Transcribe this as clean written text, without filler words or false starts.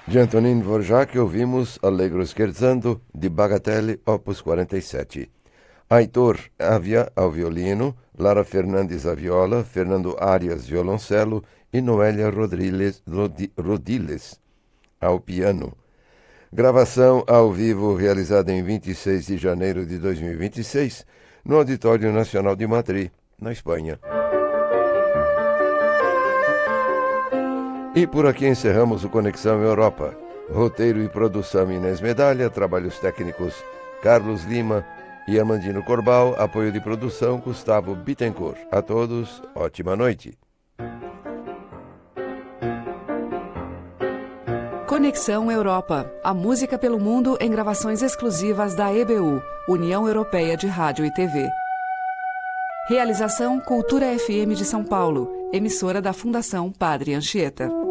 De Antonin Dvorak ouvimos Allegro Scherzando, de Bagatelle, opus 47. Aitor Avia ao violino, Lara Fernandes à viola, Fernando Arias violoncelo e Noélia Rodiles ao piano. Gravação ao vivo realizada em 26 de janeiro de 2026, no Auditório Nacional de Madrid, na Espanha. E por aqui encerramos o Conexão Europa. Roteiro e produção Inês Medalha, trabalhos técnicos Carlos Lima e Amandino Corbal, apoio de produção Gustavo Bittencourt. A todos, ótima noite. Conexão Europa, a música pelo mundo em gravações exclusivas da EBU, União Europeia de Rádio e TV. Realização Cultura FM de São Paulo, emissora da Fundação Padre Anchieta.